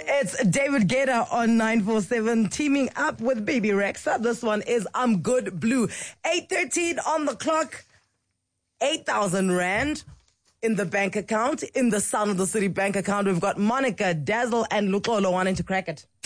It's David Guetta on 947 teaming up with Baby Rexha. This one is I'm Good Blue. 8:13 on the clock. 8,000 Rand in the bank account. In the Sound of the City bank account, we've got Monica, Dazzle, and Lukolo wanting to crack it.